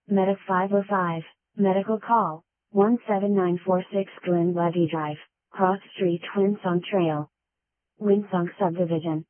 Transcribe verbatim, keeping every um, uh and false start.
Medic five oh five, Medical Call, one seven nine four six Glen Levy Drive, Cross Street Winsong Trail. Winsong Subdivision.